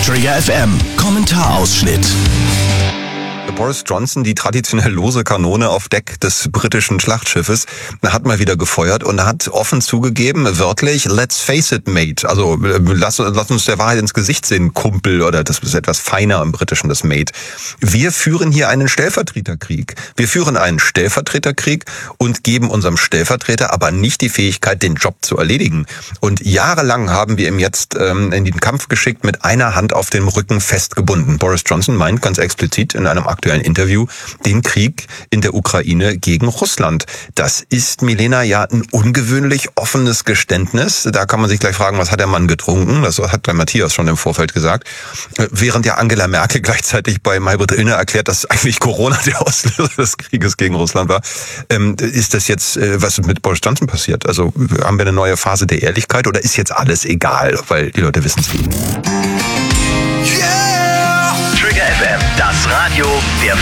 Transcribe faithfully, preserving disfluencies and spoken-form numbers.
Trigger F M, Kommentarausschnitt. Boris Johnson, die traditionell lose Kanone auf Deck des britischen Schlachtschiffes, hat mal wieder gefeuert und hat offen zugegeben, wörtlich, let's face it, mate. Also lass, lass uns der Wahrheit ins Gesicht sehen, Kumpel, oder das ist etwas feiner im Britischen, das mate. Wir führen hier einen Stellvertreterkrieg. Wir führen einen Stellvertreterkrieg und geben unserem Stellvertreter aber nicht die Fähigkeit, den Job zu erledigen. Und jahrelang haben wir ihm jetzt ähm, in den Kampf geschickt, mit einer Hand auf dem Rücken festgebunden. Boris Johnson meint ganz explizit in einem aktuellen Interview den Krieg in der Ukraine gegen Russland. Das ist, Milena, ja ein ungewöhnlich offenes Geständnis. Da kann man sich gleich fragen, was hat der Mann getrunken? Das hat der Matthias schon im Vorfeld gesagt. Während ja Angela Merkel gleichzeitig bei Maybrit Illner erklärt, dass eigentlich Corona der Auslöser des Krieges gegen Russland war. Ähm, ist das jetzt, äh, was ist mit Boris Johnson passiert? Also haben wir eine neue Phase der Ehrlichkeit oder ist jetzt alles egal, weil die Leute wissen es nicht? Trigger F M, das Radio der